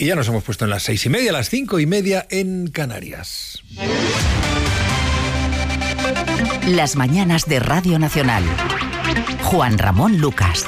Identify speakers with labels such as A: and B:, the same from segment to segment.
A: Y ya nos hemos puesto en las 6:30, las 5:30 en Canarias.
B: Las mañanas de Radio Nacional. Juan Ramón Lucas.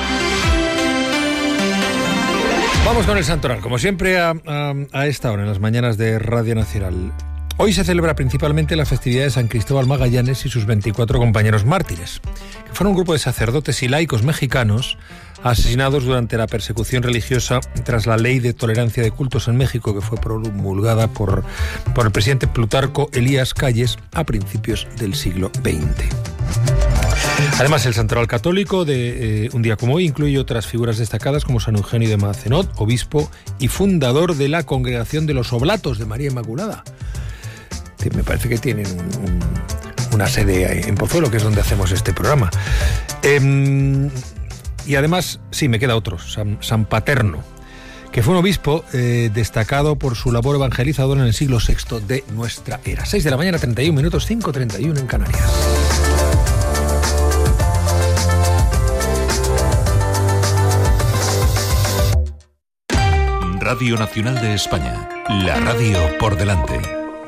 A: Vamos con el santoral, como siempre a esta hora, en las mañanas de Radio Nacional. Hoy se celebra principalmente la festividad de San Cristóbal Magallanes y sus 24 compañeros mártires, que fueron un grupo de sacerdotes y laicos mexicanos asesinados durante la persecución religiosa tras la Ley de Tolerancia de Cultos en México, que fue promulgada por el presidente Plutarco Elías Calles a principios del siglo XX. Además, el santoral católico de un día como hoy incluye otras figuras destacadas como San Eugenio de Macenot, obispo y fundador de la Congregación de los Oblatos de María Inmaculada, que me parece que tienen una sede en Pozuelo, que es donde hacemos este programa. Y además, sí, me queda otro, San Paterno, que fue un obispo destacado por su labor evangelizadora en el siglo VI de nuestra era. 6 de la mañana, 31 minutos, 5:31 en Canarias.
C: Radio Nacional de España, la radio por delante.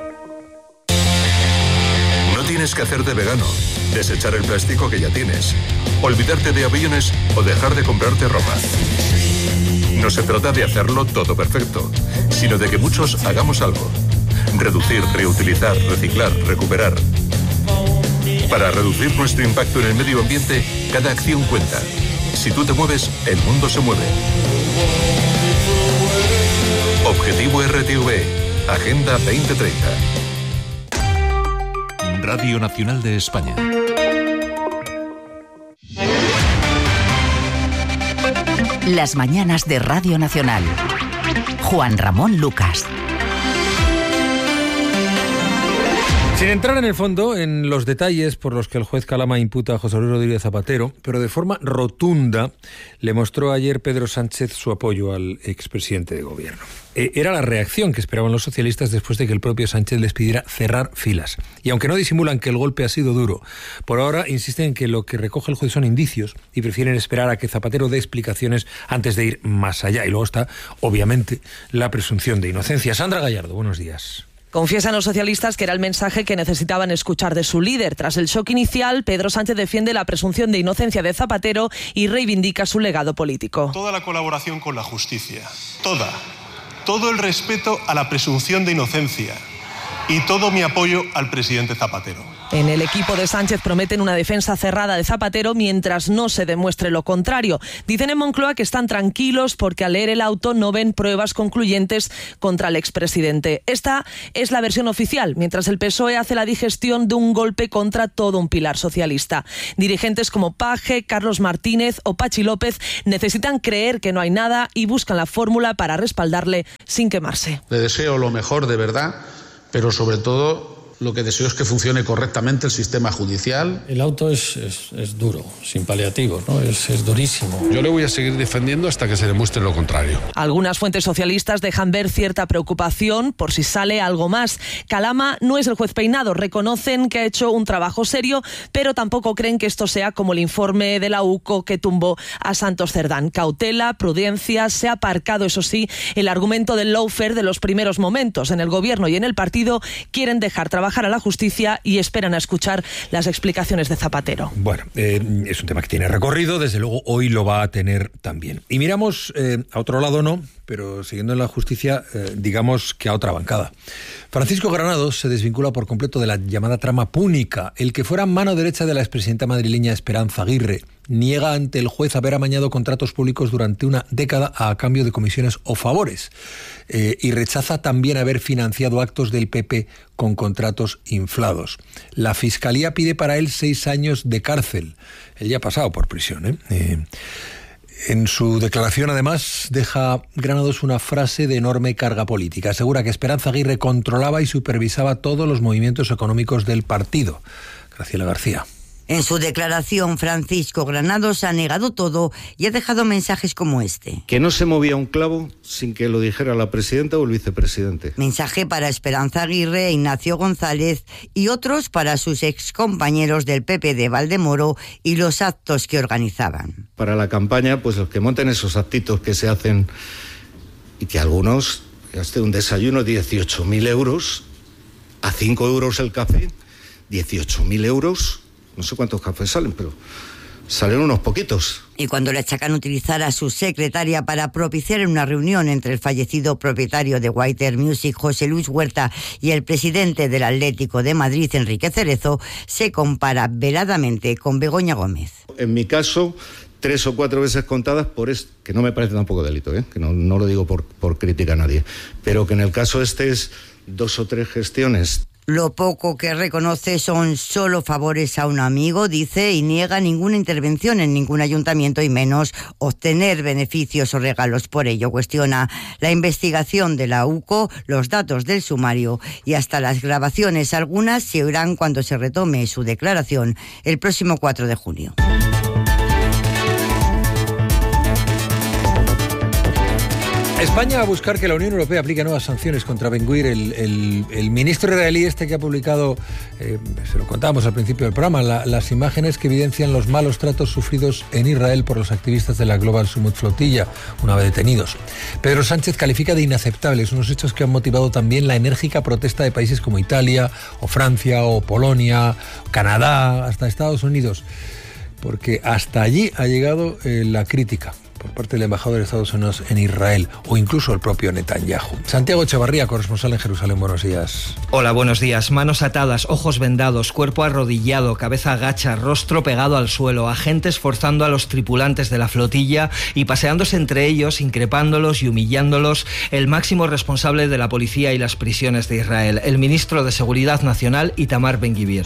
C: No tienes que hacerte vegano, desechar el plástico que ya tienes, olvidarte de aviones o dejar de comprarte ropa. No se trata de hacerlo todo perfecto, sino de que muchos hagamos algo. Reducir, reutilizar, reciclar, recuperar. Para reducir nuestro impacto en el medio ambiente, cada acción cuenta. Si tú te mueves, el mundo se mueve. Objetivo RTV, Agenda 2030. Radio Nacional de España.
B: Las mañanas de Radio Nacional. Juan Ramón Lucas.
A: Sin entrar en el fondo, en los detalles por los que el juez Calama imputa a José Luis Rodríguez Zapatero, pero de forma rotunda le mostró ayer Pedro Sánchez su apoyo al expresidente de gobierno. Era la reacción que esperaban los socialistas después de que el propio Sánchez les pidiera cerrar filas. Y aunque no disimulan que el golpe ha sido duro, por ahora insisten en que lo que recoge el juez son indicios y prefieren esperar a que Zapatero dé explicaciones antes de ir más allá. Y luego está, obviamente, la presunción de inocencia. Sandra Gallardo, buenos días.
D: Confiesan los socialistas que era el mensaje que necesitaban escuchar de su líder. Tras el shock inicial, Pedro Sánchez defiende la presunción de inocencia de Zapatero y reivindica su legado político.
E: Toda la colaboración con la justicia, todo el respeto a la presunción de inocencia y todo mi apoyo al presidente Zapatero.
D: En el equipo de Sánchez prometen una defensa cerrada de Zapatero mientras no se demuestre lo contrario. Dicen en Moncloa que están tranquilos porque al leer el auto no ven pruebas concluyentes contra el expresidente. Esta es la versión oficial, mientras el PSOE hace la digestión de un golpe contra todo un pilar socialista. Dirigentes como Paje, Carlos Martínez o Pachi López necesitan creer que no hay nada y buscan la fórmula para respaldarle sin quemarse.
F: Le deseo lo mejor de verdad, pero sobre todo lo que deseo es que funcione correctamente el sistema judicial.
G: El auto es duro, sin paliativos, ¿no? Es durísimo.
H: Yo le voy a seguir defendiendo hasta que se demuestre lo contrario.
D: Algunas fuentes socialistas dejan ver cierta preocupación por si sale algo más. Calama no es el juez peinado, reconocen que ha hecho un trabajo serio, pero tampoco creen que esto sea como el informe de la UCO que tumbó a Santos Cerdán. Cautela, prudencia, se ha aparcado, eso sí, el argumento del lawfare de los primeros momentos. En el gobierno y en el partido quieren dejar trabajar a la justicia y esperan a escuchar las explicaciones de Zapatero.
A: Bueno, es un tema que tiene recorrido, desde luego hoy lo va a tener también. Y miramos a otro lado, no, pero siguiendo en la justicia, digamos que a otra bancada. Francisco Granados se desvincula por completo de la llamada trama púnica. El que fuera mano derecha de la expresidenta madrileña Esperanza Aguirre niega ante el juez haber amañado contratos públicos durante una década a cambio de comisiones o favores y rechaza también haber financiado actos del PP con contratos inflados. La Fiscalía pide para él 6 años de cárcel. Él ya ha pasado por prisión, En su declaración, además, deja Granados una frase de enorme carga política. Asegura que Esperanza Aguirre controlaba y supervisaba todos los movimientos económicos del partido. Graciela García.
I: En su declaración, Francisco Granados ha negado todo y ha dejado mensajes como este.
J: Que no se movía un clavo sin que lo dijera la presidenta o el vicepresidente.
I: Mensaje para Esperanza Aguirre, Ignacio González y otros para sus excompañeros del PP de Valdemoro y los actos que organizaban.
J: Para la campaña, pues los que monten esos actitos que se hacen y que algunos gasten un desayuno 18.000 euros, a 5 euros el café, 18.000 euros, no sé cuántos cafés salen, pero salen unos poquitos.
I: Y cuando le achacan utilizar a su secretaria para propiciar una reunión entre el fallecido propietario de White Music, José Luis Huerta, y el presidente del Atlético de Madrid, Enrique Cerezo, se compara veladamente con Begoña Gómez.
J: En mi caso, 3 o 4 veces contadas, que no me parece tampoco delito, que no lo digo por crítica a nadie, pero que en el caso este es 2 o 3 gestiones.
I: Lo poco que reconoce son solo favores a un amigo, dice, y niega ninguna intervención en ningún ayuntamiento y menos obtener beneficios o regalos por ello. Cuestiona la investigación de la UCO, los datos del sumario y hasta las grabaciones. Algunas se oirán cuando se retome su declaración el próximo 4 de junio.
A: España va a buscar que la Unión Europea aplique nuevas sanciones contra Ben-Gvir, el ministro israelí que ha publicado, se lo contábamos al principio del programa, las imágenes que evidencian los malos tratos sufridos en Israel por los activistas de la Global Summit Flotilla, una vez detenidos. Pedro Sánchez califica de inaceptables unos hechos que han motivado también la enérgica protesta de países como Italia, o Francia, o Polonia, Canadá, hasta Estados Unidos, porque hasta allí ha llegado la crítica por parte del embajador de Estados Unidos en Israel, o incluso el propio Netanyahu. Santiago Echevarría, corresponsal en Jerusalén, buenos días.
K: Hola, buenos días. Manos atadas, ojos vendados, cuerpo arrodillado, cabeza agacha, rostro pegado al suelo, agentes forzando a los tripulantes de la flotilla y paseándose entre ellos, increpándolos y humillándolos, el máximo responsable de la policía y las prisiones de Israel, el ministro de Seguridad Nacional, Itamar Ben-Gvir.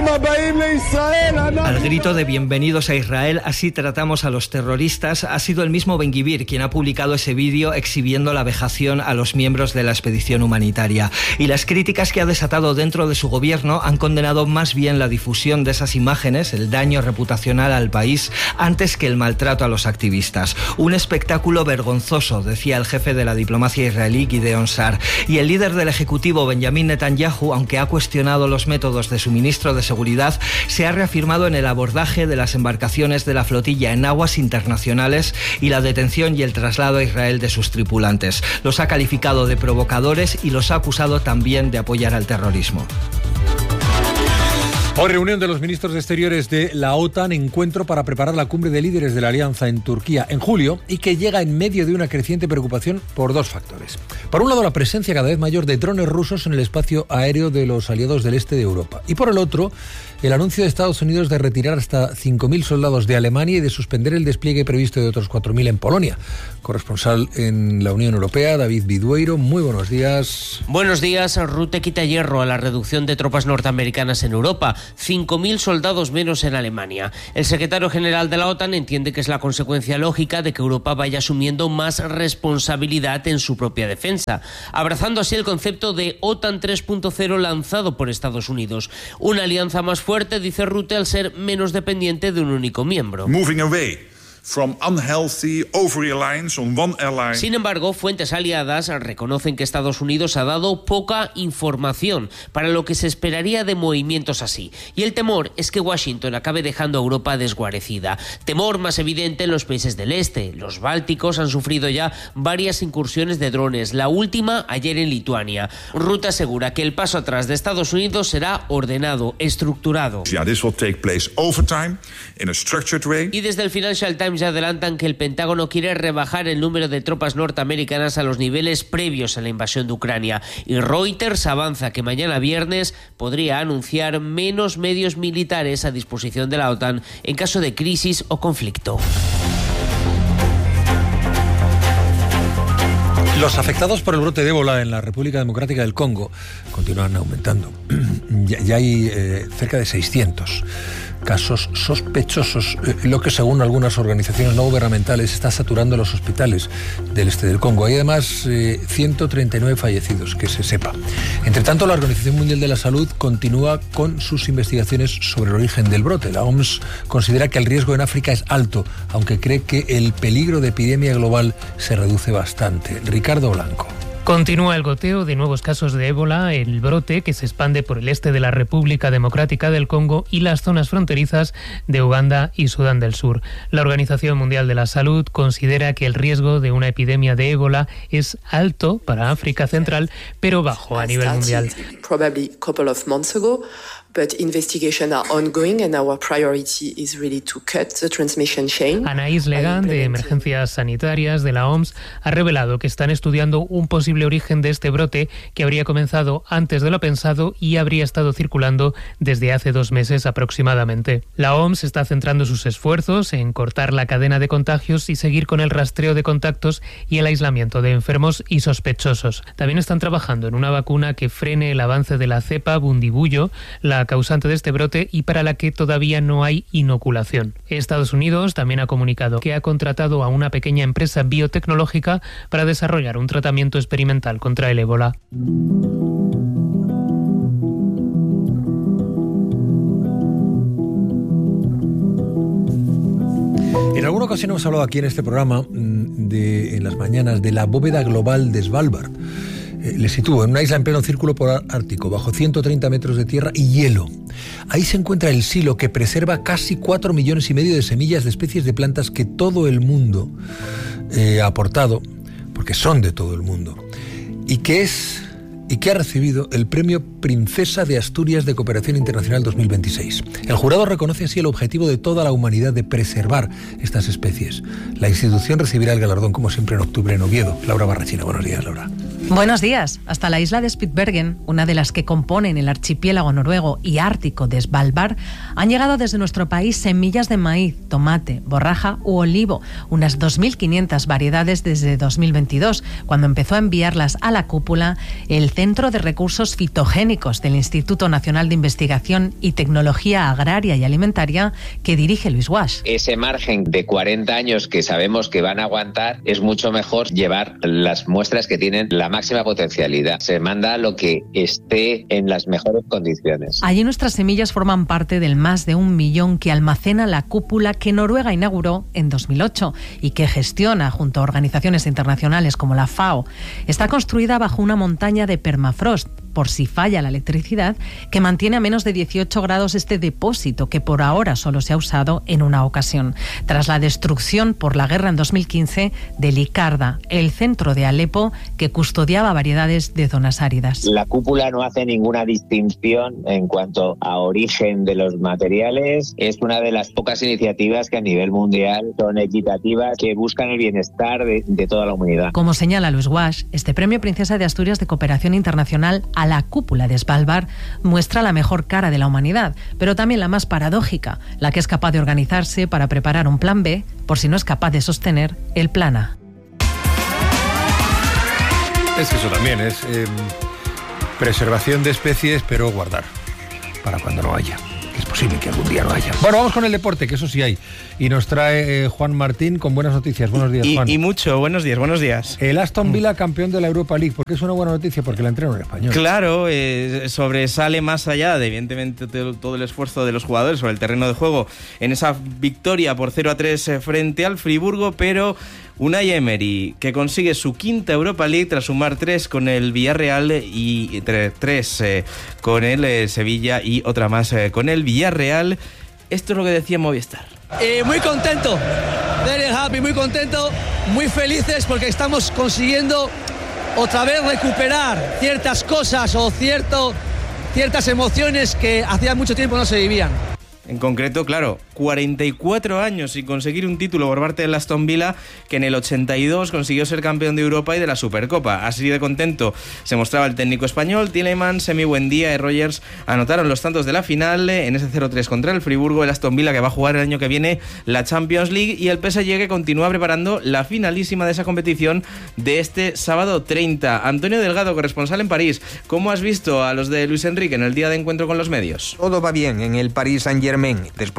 K: Al grito de bienvenidos a Israel, así tratamos a los terroristas, ha sido el mismo Ben-Gvir quien ha publicado ese vídeo exhibiendo la vejación a los miembros de la expedición humanitaria. Y las críticas que ha desatado dentro de su gobierno han condenado más bien la difusión de esas imágenes, el daño reputacional al país, antes que el maltrato a los activistas. Un espectáculo vergonzoso, decía el jefe de la diplomacia israelí, Gideon Sa'ar. Y el líder del Ejecutivo, Benjamin Netanyahu, aunque ha cuestionado los métodos de su ministro de Seguridad, se ha reafirmado en el abordaje de las embarcaciones de la flotilla en aguas internacionales y la detención y el traslado a Israel de sus tripulantes. Los ha calificado de provocadores y los ha acusado también de apoyar al terrorismo.
A: Hoy reunión de los ministros de Exteriores de la OTAN, encuentro para preparar la cumbre de líderes de la alianza en Turquía en julio, y que llega en medio de una creciente preocupación por 2 factores. Por un lado, la presencia cada vez mayor de drones rusos en el espacio aéreo de los aliados del este de Europa. Y por el otro, el anuncio de Estados Unidos de retirar hasta 5.000 soldados de Alemania y de suspender el despliegue previsto de otros 4.000 en Polonia. Corresponsal en la Unión Europea, David Bidueiro, muy buenos días.
L: Buenos días. Rutte quita hierro a la reducción de tropas norteamericanas en Europa. 5.000 soldados menos en Alemania. El secretario general de la OTAN entiende que es la consecuencia lógica de que Europa vaya asumiendo más responsabilidad en su propia defensa, abrazando así el concepto de OTAN 3.0 lanzado por Estados Unidos. Una alianza más fuerte, dice Rutte, al ser menos dependiente de un único miembro.
M: Moving away from unhealthy over-reliance on one ally.
L: Sin embargo, fuentes aliadas reconocen que Estados Unidos ha dado poca información para lo que se esperaría de movimientos así. Y el temor es que Washington acabe dejando a Europa desguarecida. Temor más evidente en los países del este. Los bálticos han sufrido ya varias incursiones de drones, la última ayer en Lituania. Rutte asegura que el paso atrás de Estados Unidos será ordenado, estructurado.
M: This will take place over time, in a structured way.
L: Y desde el Financial Times ya adelantan que el Pentágono quiere rebajar el número de tropas norteamericanas a los niveles previos a la invasión de Ucrania. Y Reuters avanza que mañana viernes podría anunciar menos medios militares a disposición de la OTAN en caso de crisis o conflicto.
A: Los afectados por el brote de ébola en la República Democrática del Congo continúan aumentando. Ya hay cerca de 600 casos sospechosos, lo que según algunas organizaciones no gubernamentales está saturando los hospitales del este del Congo. Hay además 139 fallecidos, que se sepa. Entre tanto, la Organización Mundial de la Salud continúa con sus investigaciones sobre el origen del brote. La OMS considera que el riesgo en África es alto, aunque cree que el peligro de epidemia global se reduce bastante. Ricardo Blanco.
N: Continúa el goteo de nuevos casos de ébola, el brote que se expande por el este de la República Democrática del Congo y las zonas fronterizas de Uganda y Sudán del Sur. La Organización Mundial de la Salud considera que el riesgo de una epidemia de ébola es alto para África Central, pero bajo a nivel mundial.
O: But investigations are ongoing and our priority is really to cut the transmission chain.
N: Anaïs Legan, de Emergencias Sanitarias de la OMS, ha revelado que están estudiando un posible origen de este brote que habría comenzado antes de lo pensado y habría estado circulando desde hace 2 meses aproximadamente. La OMS está centrando sus esfuerzos en cortar la cadena de contagios y seguir con el rastreo de contactos y el aislamiento de enfermos y sospechosos. También están trabajando en una vacuna que frene el avance de la cepa Bundibugyo, la causante de este brote y para la que todavía no hay inoculación. Estados Unidos también ha comunicado que ha contratado a una pequeña empresa biotecnológica para desarrollar un tratamiento experimental contra el ébola.
A: En alguna ocasión hemos hablado aquí en este programa, en las mañanas, de la bóveda global de Svalbard. Le sitúo en una isla en pleno círculo polar ártico, bajo 130 metros de tierra y hielo. Ahí se encuentra el silo, que preserva casi 4,5 millones de semillas de especies de plantas que todo el mundo ha aportado, porque son de todo el mundo, y que ha recibido el premio Princesa de Asturias de Cooperación Internacional 2026. El jurado reconoce así el objetivo de toda la humanidad de preservar estas especies. La institución recibirá el galardón, como siempre, en octubre en Oviedo. Laura Barrachina, buenos días, Laura.
P: Buenos días. Hasta la isla de Spitsbergen, una de las que componen el archipiélago noruego y ártico de Svalbard, han llegado desde nuestro país semillas de maíz, tomate, borraja u olivo, unas 2.500 variedades desde 2022, cuando empezó a enviarlas a la cúpula el Centro de Recursos Fitogénicos del Instituto Nacional de Investigación y Tecnología Agraria y Alimentaria, que dirige Luis Guasch.
Q: Ese margen de 40 años que sabemos que van a aguantar, es mucho mejor llevar las muestras que tienen la máxima potencialidad. Se manda lo que esté en las mejores condiciones.
P: Allí nuestras semillas forman parte del más de 1 millón que almacena la cúpula que Noruega inauguró en 2008 y que gestiona junto a organizaciones internacionales como la FAO. Está construida bajo una montaña de permafrost, por si falla la electricidad, que mantiene a menos de 18 grados este depósito, que por ahora solo se ha usado en una ocasión. Tras la destrucción por la guerra en 2015 de Licarda, el centro de Alepo, que custodiaba variedades de zonas áridas.
Q: La cúpula no hace ninguna distinción en cuanto a origen de los materiales. Es una de las pocas iniciativas que a nivel mundial son equitativas, que buscan el bienestar de toda la humanidad.
P: Como señala Luis Guasch, este premio Princesa de Asturias de Cooperación Internacional a la cúpula de Svalbard muestra la mejor cara de la humanidad, pero también la más paradójica, la que es capaz de organizarse para preparar un plan B por si no es capaz de sostener el plan A.
A: Es que eso también es preservación de especies, pero guardar para cuando no haya. Es posible que algún día no haya. Bueno, vamos con el deporte, que eso sí hay. Y nos trae Juan Martín con buenas noticias. Buenos días, Juan.
R: Y mucho, buenos días.
A: El Aston Villa campeón de la Europa League. ¿Por qué es una buena noticia? Porque la entrena en español.
R: Claro, sobresale más allá de, evidentemente, todo el esfuerzo de los jugadores sobre el terreno de juego en esa victoria por 0-3 frente al Friburgo, pero Unai Emery, que consigue su 5ª Europa League tras sumar 3 con el Villarreal y 3 con el Sevilla y otra más con el Villarreal. Esto es lo que decía Movistar.
S: Muy contento, very happy, muy contento, muy felices porque estamos consiguiendo otra vez recuperar ciertas cosas o ciertas emociones que hacía mucho tiempo no se vivían.
R: En concreto, claro, 44 años sin conseguir un título por parte del Aston Villa, que en el 82 consiguió ser campeón de Europa y de la Supercopa. Así de contento se mostraba el técnico español. Tielemans, Semi Buendía y Rogers anotaron los tantos de la final en ese 0-3 contra el Friburgo. El Aston Villa, que va a jugar el año que viene la Champions League, y el PSG, que continúa preparando la finalísima de esa competición de este sábado 30. Antonio Delgado, corresponsal en París, ¿cómo has visto a los de Luis Enrique en el día de encuentro con los medios?
T: Todo va bien en el Paris Saint-Germain. Después de otra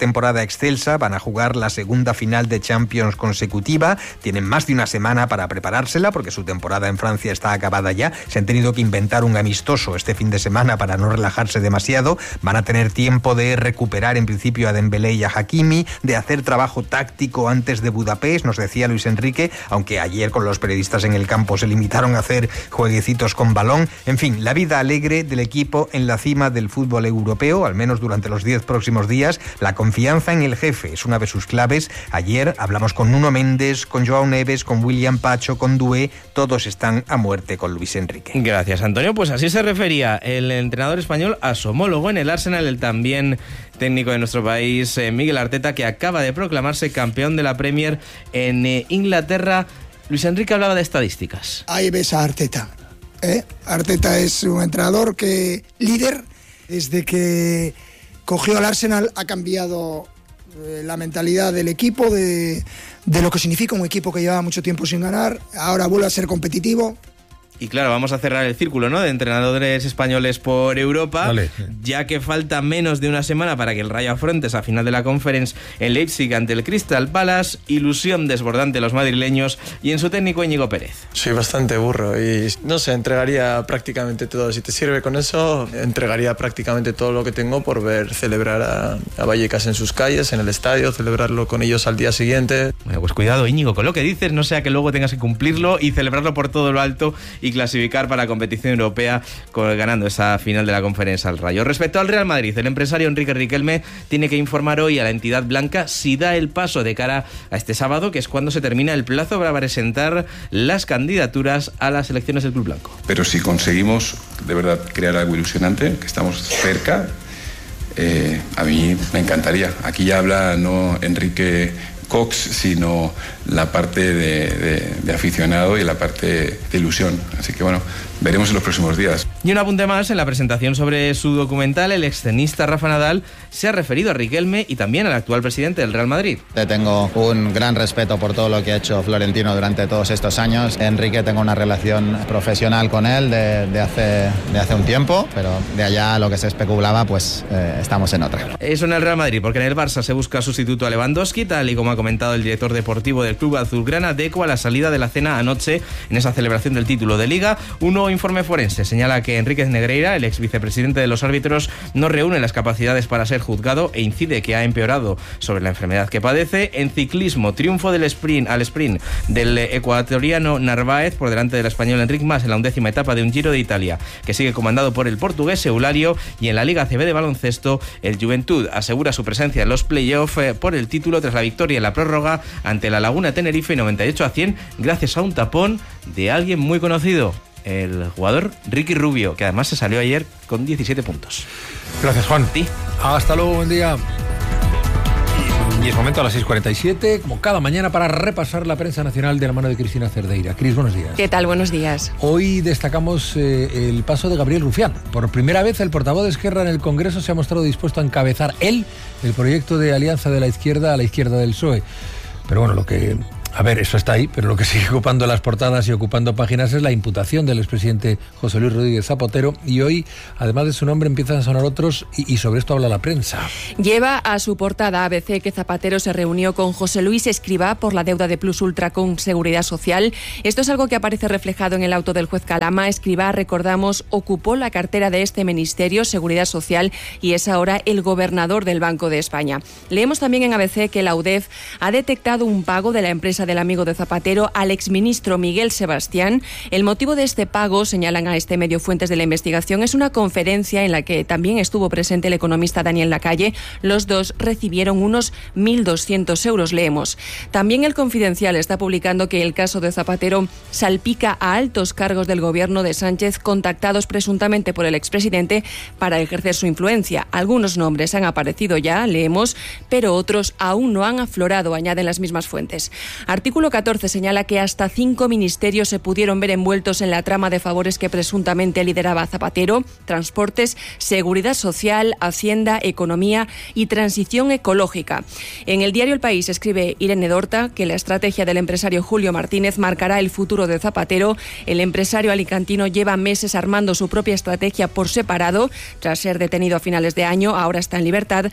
T: temporada excelsa, van a jugar la segunda final de Champions consecutiva, tienen más de una semana para preparársela porque su temporada en Francia está acabada ya, se han tenido que inventar un amistoso este fin de semana para no relajarse demasiado, van a tener tiempo de recuperar en principio a Dembélé y a Hakimi, de hacer trabajo táctico antes de Budapest, nos decía Luis Enrique, aunque ayer con los periodistas en el campo se limitaron a hacer jueguecitos con balón. En fin, la vida alegre del equipo en la cima del fútbol europeo, al menos durante los 10 próximos días. La confianza en el jefe es una de sus claves. Ayer hablamos con Nuno Méndez, con Joao Neves, con William Pacho, con Doué, todos están a muerte con Luis Enrique.
R: Gracias, Antonio. Pues así se refería el entrenador español a su homólogo en el Arsenal, el también técnico de nuestro país, Miguel Arteta, que acaba de proclamarse campeón de la Premier en Inglaterra. Luis Enrique hablaba de estadísticas.
U: Ahí ves a Arteta. Arteta es un entrenador líder. Desde que cogió al Arsenal ha cambiado la mentalidad del equipo, de lo que significa un equipo que lleva mucho tiempo sin ganar. Ahora vuelve a ser competitivo.
R: Y claro, vamos a cerrar el círculo, ¿no?, de entrenadores españoles por Europa,
A: vale,
R: ya que falta menos de una semana para que el Rayo afronte esa final de la Conference en Leipzig ante el Crystal Palace. Ilusión desbordante los madrileños y en su técnico Íñigo Pérez.
V: Soy bastante burro y no sé, entregaría prácticamente todo. Si te sirve con eso, entregaría prácticamente todo lo que tengo por ver celebrar a Vallecas en sus calles, en el estadio, celebrarlo con ellos al día siguiente.
R: Bueno, pues cuidado, Íñigo, con lo que dices, no sea que luego tengas que cumplirlo y celebrarlo por todo lo alto y clasificar para la competición europea ganando esa final de la Conferencia al Rayo. Respecto al Real Madrid, el empresario Enrique Riquelme tiene que informar hoy a la entidad blanca si da el paso de cara a este sábado, que es cuando se termina el plazo para presentar las candidaturas a las elecciones del club blanco.
W: Pero si conseguimos de verdad crear algo ilusionante, que estamos cerca, a mí me encantaría. Aquí ya habla no Enrique Cox, sino la parte de aficionado y la parte de ilusión. Así que bueno, veremos en los próximos días.
R: Y un apunte más, en la presentación sobre su documental, el extenista Rafa Nadal se ha referido a Riquelme y también al actual presidente del Real Madrid.
X: Tengo un gran respeto por todo lo que ha hecho Florentino durante todos estos años. Enrique, tengo una relación profesional con él de hace un tiempo, pero de allá a lo que se especulaba, pues estamos en otra.
R: Eso en el Real Madrid, porque en el Barça se busca sustituto a Lewandowski, tal y como ha comentado el director deportivo del club azulgrana, Deco, a la salida de la cena anoche en esa celebración del título de Liga. Un nuevo informe forense señala que Enríquez Negreira, el ex vicepresidente de los árbitros, no reúne las capacidades para ser juzgado e incide que ha empeorado sobre la enfermedad que padece. En ciclismo, triunfo del sprint del ecuatoriano Narváez por delante del español Enric Mas en la 11ª etapa de un Giro de Italia, que sigue comandado por el portugués Eulario. Y en la Liga ACB de baloncesto, el Juventud asegura su presencia en los playoffs por el título tras la victoria en la prórroga ante la Laguna Tenerife 98-100 gracias a un tapón de alguien muy conocido, el jugador Ricky Rubio, que además se salió ayer con 17 puntos.
A: Gracias, Juan.
R: Sí.
A: Hasta luego, buen día. Y es momento a las 6:47, como cada mañana, para repasar la prensa nacional de la mano de Cristina Cerdeira. Cris, buenos días.
Y: ¿Qué tal? Buenos días.
A: Hoy destacamos el paso de Gabriel Rufián. Por primera vez, el portavoz de Esquerra en el Congreso se ha mostrado dispuesto a encabezar él el proyecto de alianza de la izquierda a la izquierda del PSOE. Pero bueno, eso está ahí, pero lo que sigue ocupando las portadas y ocupando páginas es la imputación del expresidente José Luis Rodríguez Zapatero, y hoy, además de su nombre, empiezan a sonar otros y sobre esto habla la prensa.
Y: Lleva a su portada ABC que Zapatero se reunió con José Luis Escrivá por la deuda de Plus Ultra con Seguridad Social. Esto es algo que aparece reflejado en el auto del juez Calama. Escrivá, recordamos, ocupó la cartera de este ministerio, Seguridad Social, y es ahora el gobernador del Banco de España. Leemos también en ABC que la UDEF ha detectado un pago de la empresa del amigo de Zapatero al exministro Miguel Sebastián. El motivo de este pago, señalan a este medio fuentes de la investigación, es una conferencia en la que también estuvo presente el economista Daniel Lacalle. Los dos recibieron unos 1.200 euros, leemos. También El Confidencial está publicando que el caso de Zapatero salpica a altos cargos del gobierno de Sánchez contactados presuntamente por el expresidente para ejercer su influencia. Algunos nombres han aparecido ya, leemos, pero otros aún no han aflorado, añaden las mismas fuentes. Artículo 14 señala que hasta 5 ministerios se pudieron ver envueltos en la trama de favores que presuntamente lideraba Zapatero: Transportes, Seguridad Social, Hacienda, Economía y Transición Ecológica. En el diario El País escribe Irene Dorta que la estrategia del empresario Julio Martínez marcará el futuro de Zapatero. El empresario alicantino lleva meses armando su propia estrategia por separado. Tras ser detenido a finales de año, ahora está en libertad.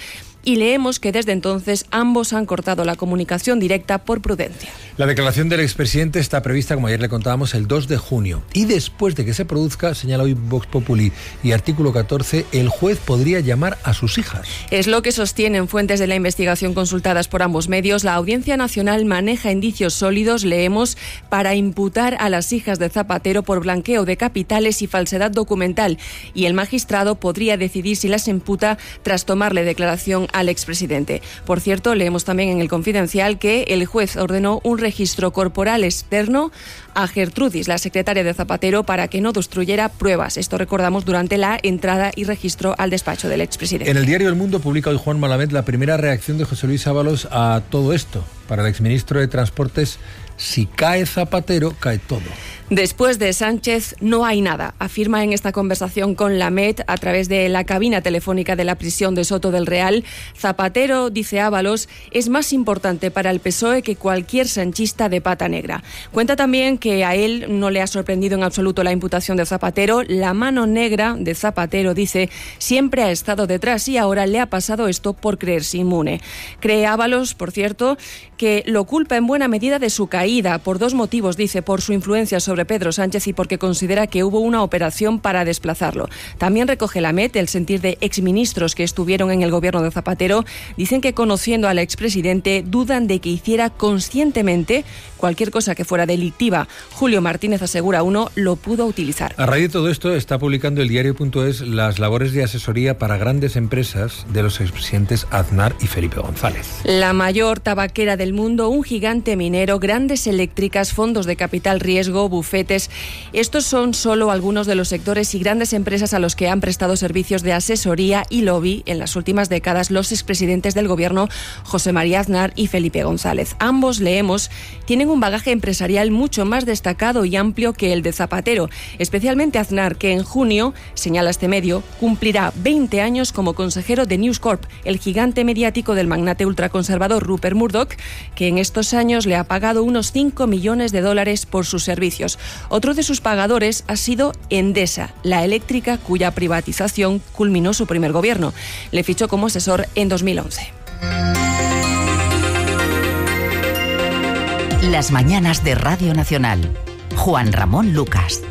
Y: y leemos que desde entonces ambos han cortado la comunicación directa por prudencia.
A: La declaración del expresidente está prevista, como ayer le contábamos, el 2 de junio. Y después de que se produzca, señala hoy Vox Populi y artículo 14, el juez podría llamar a sus hijas.
Y: Es lo que sostienen fuentes de la investigación consultadas por ambos medios. La Audiencia Nacional maneja indicios sólidos, leemos, para imputar a las hijas de Zapatero por blanqueo de capitales y falsedad documental. Y el magistrado podría decidir si las imputa tras tomarle declaración al expresidente. Por cierto, leemos también en El Confidencial que el juez ordenó un registro corporal externo a Gertrudis, la secretaria de Zapatero, para que no destruyera pruebas. Esto recordamos durante la entrada y registro al despacho del expresidente.
A: En el diario El Mundo publica hoy Juan Malamed la primera reacción de José Luis Ábalos a todo esto. Para el exministro de Transportes, si cae Zapatero, cae todo.
Y: Después de Sánchez no hay nada, afirma en esta conversación con Lamet a través de la cabina telefónica de la prisión de Soto del Real. Zapatero, dice Ábalos, es más importante para el PSOE que cualquier sanchista de pata negra. Cuenta también que a él no le ha sorprendido en absoluto la imputación de Zapatero. La mano negra de Zapatero, dice, siempre ha estado detrás y ahora le ha pasado esto por creerse inmune. Cree Ábalos, por cierto, que lo culpa en buena medida de su caída por dos motivos, dice, por su influencia sobre Pedro Sánchez y porque considera que hubo una operación para desplazarlo. También recoge Lamet el sentir de exministros que estuvieron en el gobierno de Zapatero. Dicen que conociendo al expresidente dudan de que hiciera conscientemente cualquier cosa que fuera delictiva. Julio Martínez asegura uno lo pudo utilizar.
A: A raíz de todo esto está publicando el diario.es las labores de asesoría para grandes empresas de los expresidentes Aznar y Felipe González.
Y: La mayor tabaquera del mundo, un gigante minero, grandes eléctricas, fondos de capital riesgo, bufetes. Estos son solo algunos de los sectores y grandes empresas a los que han prestado servicios de asesoría y lobby en las últimas décadas los expresidentes del gobierno José María Aznar y Felipe González. Ambos, leemos, tienen un bagaje empresarial mucho más destacado y amplio que el de Zapatero, especialmente Aznar, que en junio, señala este medio, cumplirá 20 años como consejero de News Corp, el gigante mediático del magnate ultraconservador Rupert Murdoch, que en estos años le ha pagado unos 5 millones de dólares por sus servicios. Otro de sus pagadores ha sido Endesa, la eléctrica cuya privatización culminó su primer gobierno. Le fichó como asesor en 2011.
B: Las mañanas de Radio Nacional. Juan Ramón Lucas.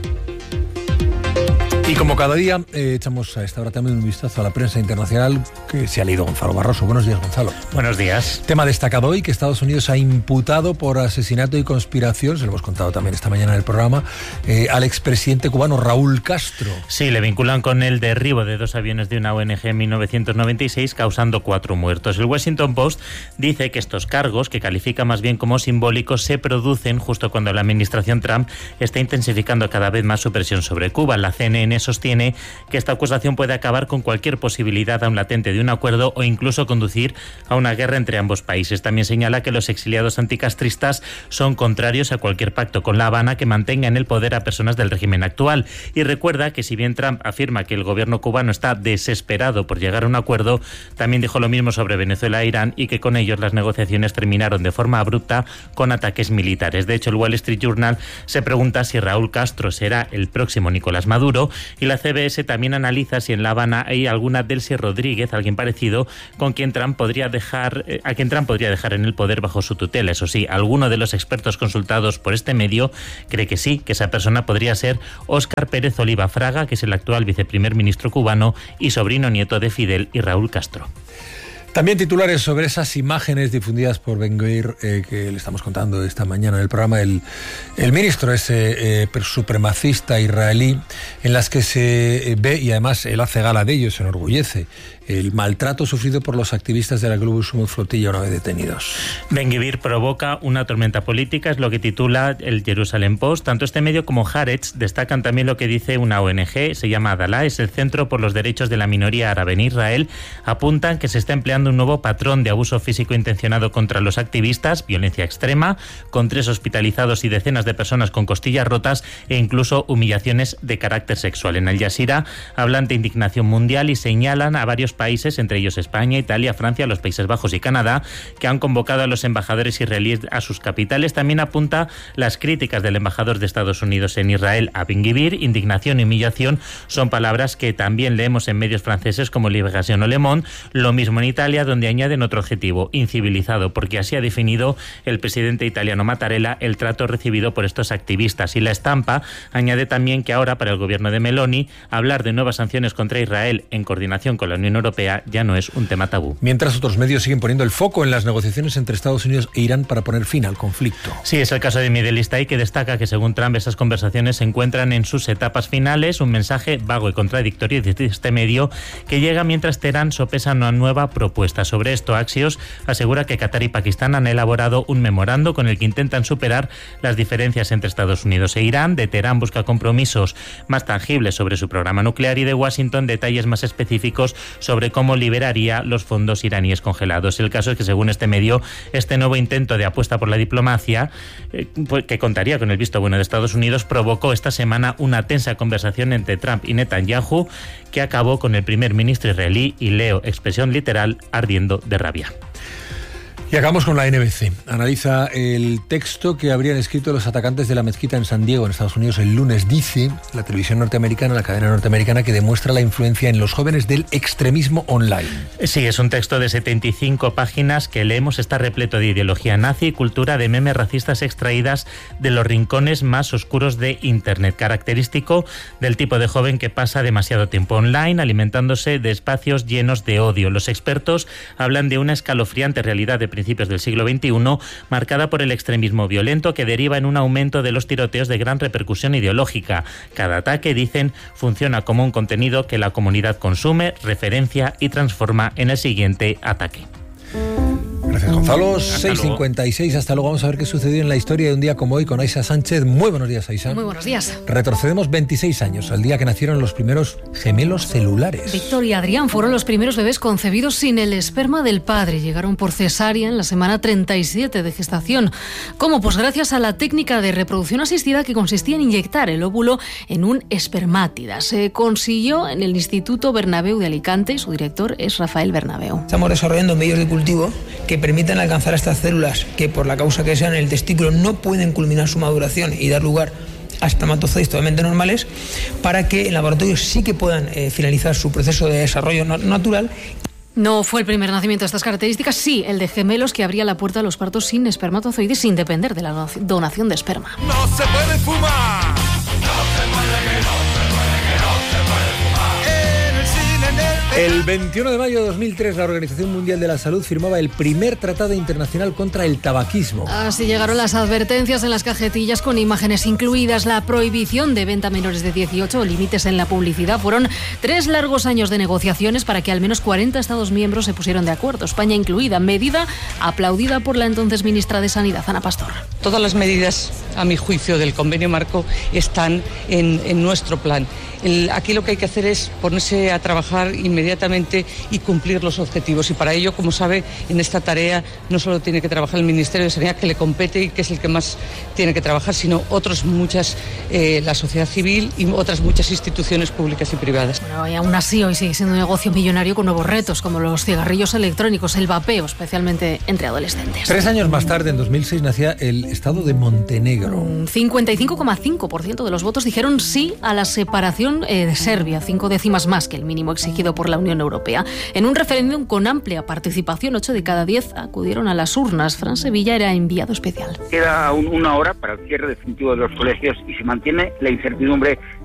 A: Y como cada día, echamos a esta hora también un vistazo a la prensa internacional que se ha leído Gonzalo Barroso. Buenos días, Gonzalo.
C: Buenos días.
A: Tema destacado hoy, que Estados Unidos ha imputado por asesinato y conspiración, se lo hemos contado también esta mañana en el programa, al expresidente cubano Raúl Castro.
C: Sí, le vinculan con el derribo de 2 aviones de una ONG en 1996, causando 4 muertos. El Washington Post dice que estos cargos, que califica más bien como simbólicos, se producen justo cuando la administración Trump está intensificando cada vez más su presión sobre Cuba. La CNN sostiene que esta acusación puede acabar con cualquier posibilidad aún latente de un acuerdo o incluso conducir a una guerra entre ambos países. También señala que los exiliados anticastristas son contrarios a cualquier pacto con La Habana que mantenga en el poder a personas del régimen actual. Y recuerda que si bien Trump afirma que el gobierno cubano está desesperado por llegar a un acuerdo, también dijo lo mismo sobre Venezuela e Irán y que con ellos las negociaciones terminaron de forma abrupta con ataques militares. De hecho, el Wall Street Journal se pregunta si Raúl Castro será el próximo Nicolás Maduro. Y la CBS también analiza si en La Habana hay alguna Delcy Rodríguez, alguien parecido, a quien Trump podría dejar en el poder bajo su tutela. Eso sí, alguno de los expertos consultados por este medio cree que sí, que esa persona podría ser Óscar Pérez Oliva Fraga, que es el actual viceprimer ministro cubano y sobrino nieto de Fidel y Raúl Castro.
A: También titulares sobre esas imágenes difundidas por Ben-Gvir que le estamos contando esta mañana en el programa, el ministro ese supremacista israelí, en las que se ve, y además él hace gala de ello, se enorgullece, el maltrato sufrido por los activistas de la Globus Summit Flotilla una vez detenidos.
C: Ben-Gvir provoca una tormenta política, es lo que titula el Jerusalem Post. Tanto este medio como Haaretz destacan también lo que dice una ONG, se llama Adalá, es el Centro por los Derechos de la Minoría Árabe en Israel. Apuntan que se está empleando un nuevo patrón de abuso físico intencionado contra los activistas, violencia extrema, con 3 hospitalizados y decenas de personas con costillas rotas e incluso humillaciones de carácter sexual. En Al Jazeera hablan de indignación mundial y señalan a varios países, entre ellos España, Italia, Francia, los Países Bajos y Canadá, que han convocado a los embajadores israelíes a sus capitales. También apunta las críticas del embajador de Estados Unidos en Israel a Ben-Gvir. Indignación y humillación son palabras que también leemos en medios franceses como Libération o Le Monde. Lo mismo en Italia. Italia, donde añaden otro adjetivo, incivilizado, porque así ha definido el presidente italiano Mattarella el trato recibido por estos activistas. Y La Estampa añade también que ahora, para el gobierno de Meloni, hablar de nuevas sanciones contra Israel en coordinación con la Unión Europea ya no es un tema tabú.
A: Mientras otros medios siguen poniendo el foco en las negociaciones entre Estados Unidos e Irán para poner fin al conflicto.
C: Sí, es el caso de Middle East Eye, que destaca que según Trump esas conversaciones se encuentran en sus etapas finales, un mensaje vago y contradictorio de este medio que llega mientras Teherán sopesa una nueva propuesta. Sobre esto, Axios asegura que Qatar y Pakistán han elaborado un memorando con el que intentan superar las diferencias entre Estados Unidos e Irán. De Teherán busca compromisos más tangibles sobre su programa nuclear y de Washington detalles más específicos sobre cómo liberaría los fondos iraníes congelados. El caso es que, según este medio, este nuevo intento de apuesta por la diplomacia, que contaría con el visto bueno de Estados Unidos, provocó esta semana una tensa conversación entre Trump y Netanyahu que acabó con el primer ministro israelí, y leo expresión literal, ardiendo de rabia.
A: Y acabamos con la NBC. Analiza el texto que habrían escrito los atacantes de la mezquita en San Diego, en Estados Unidos, el lunes. Dice la televisión norteamericana, la cadena norteamericana, que demuestra la influencia en los jóvenes del extremismo online.
C: Sí, es un texto de 75 páginas que leemos. Está repleto de ideología nazi y cultura de memes racistas extraídas de los rincones más oscuros de Internet, característico del tipo de joven que pasa demasiado tiempo online, alimentándose de espacios llenos de odio. Los expertos hablan de una escalofriante realidad de principios del siglo XXI, marcada por el extremismo violento que deriva en un aumento de los tiroteos de gran repercusión ideológica. Cada ataque, dicen, funciona como un contenido que la comunidad consume, referencia y transforma en el siguiente ataque.
A: Gracias, Gonzalo. 6:56. Hasta luego. Vamos a ver qué sucedió en la historia de un día como hoy con Aisha Sánchez. Muy buenos días, Aisha.
D: Muy buenos días.
A: Retrocedemos 26 años, al día que nacieron los primeros gemelos celulares.
D: Víctor y Adrián fueron los primeros bebés concebidos sin el esperma del padre. Llegaron por cesárea en la semana 37 de gestación. ¿Cómo? Pues gracias a la técnica de reproducción asistida que consistía en inyectar el óvulo en un espermátida. Se consiguió en el Instituto Bernabéu de Alicante y su director es Rafael Bernabéu.
E: Estamos desarrollando medios de cultivo que permitan alcanzar a estas células que, por la causa que sean en el testículo, no pueden culminar su maduración y dar lugar a espermatozoides totalmente normales, para que en laboratorio sí que puedan finalizar su proceso de desarrollo natural.
D: No fue el primer nacimiento de estas características, sí, el de gemelos, que abría la puerta a los partos sin espermatozoides, sin depender de la donación de esperma.
F: ¡No se puede fumar!
A: El 21 de mayo de 2003, la Organización Mundial de la Salud firmaba el primer tratado internacional contra el tabaquismo.
D: Así llegaron las advertencias en las cajetillas con imágenes incluidas, la prohibición de venta a menores de 18 o límites en la publicidad. Fueron 3 largos años de negociaciones para que al menos 40 Estados miembros se pusieran de acuerdo, España incluida, medida aplaudida por la entonces ministra de Sanidad, Ana Pastor.
G: Todas las medidas, a mi juicio, del convenio marco están en nuestro plan. Aquí lo que hay que hacer es ponerse a trabajar inmediatamente y cumplir los objetivos. Y para ello, como sabe, en esta tarea no solo tiene que trabajar el Ministerio de Sanidad, que le compete y que es el que más tiene que trabajar, sino otras muchas, la sociedad civil y otras muchas instituciones públicas y privadas.
D: Bueno, y aún así hoy sigue siendo un negocio millonario con nuevos retos, como los cigarrillos electrónicos, el vapeo, especialmente entre adolescentes.
A: 3 años más tarde, en 2006, nacía el Estado de Montenegro.
D: Un 55,5% de los votos dijeron sí a la separación de Serbia, 5 décimas más que el mínimo exigido por la Unión Europea. En un referéndum con amplia participación, 8 de cada 10 acudieron a las urnas. Fran Sevilla era enviado especial.
H: Queda una hora para el cierre definitivo de los colegios y se mantiene la incertidumbre